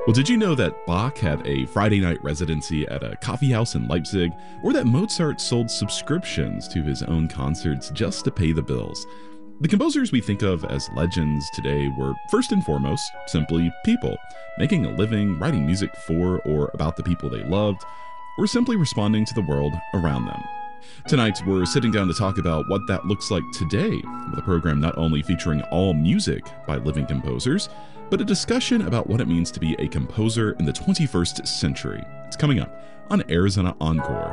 Well, did you know that Bach had a Friday night residency at a coffee house in Leipzig, or that Mozart sold subscriptions to his own concerts just to pay the bills? The composers we think of as legends today were, first and foremost, simply people, making a living writing music for or about the people they loved, or simply responding to the world around them. Tonight, we're sitting down to talk about what that looks like today, with a program not only featuring all music by living composers, but a discussion about what it means to be a composer in the 21st century. It's coming up on Arizona Encore.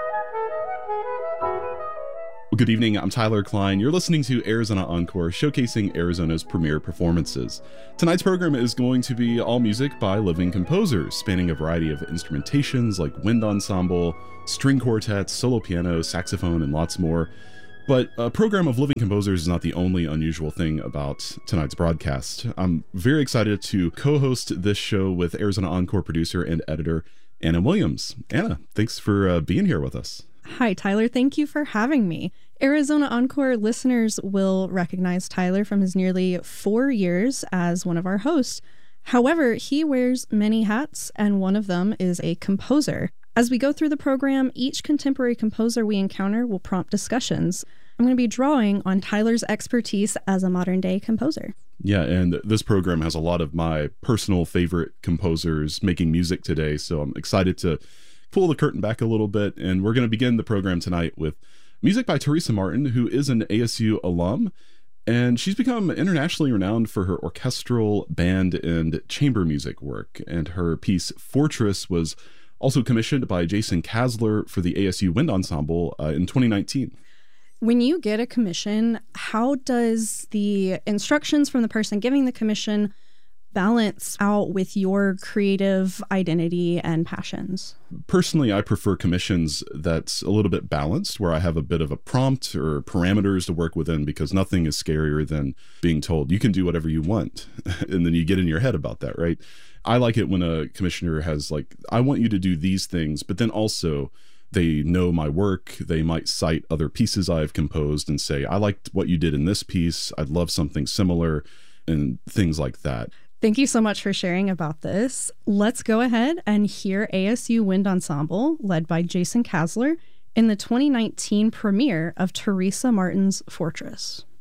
Well, good evening, I'm Tyler Klein. You're listening to Arizona Encore, showcasing Arizona's premier performances. Tonight's program is going to be all music by living composers, spanning a variety of instrumentations like wind ensemble, string quartets, solo piano, saxophone, and lots more. But a program of living composers is not the only unusual thing about tonight's broadcast. I'm very excited to co-host this show with Arizona Encore producer and editor Anna Williams. Anna, thanks for being here with us. Hi, Tyler. Thank you for having me. Arizona Encore listeners will recognize Tyler from his nearly 4 years as one of our hosts. However, he wears many hats, and one of them is a composer. As we go through the program, each contemporary composer we encounter will prompt discussions. I'm going to be drawing on Tyler's expertise as a modern-day composer. Yeah, and this program has a lot of my personal favorite composers making music today, so I'm excited to pull the curtain back a little bit, and we're going to begin the program tonight with music by Teresa Martin, who is an ASU alum, and she's become internationally renowned for her orchestral, band, and chamber music work, and her piece Fortress was also commissioned by Jason Kasler for the ASU Wind Ensemble in 2019. When you get a commission, how does the instructions from the person giving the commission balance out with your creative identity and passions? Personally, I prefer commissions that's a little bit balanced, where I have a bit of a prompt or parameters to work within, because nothing is scarier than being told you can do whatever you want, and then you get in your head about that, right? I like it when a commissioner has like, I want you to do these things, but then also they know my work. They might cite other pieces I've composed and say, I liked what you did in this piece. I'd love something similar, and things like that. Thank you so much for sharing about this. Let's go ahead and hear ASU Wind Ensemble, led by Jason Kasler, in the 2019 premiere of Teresa Martin's Fortress.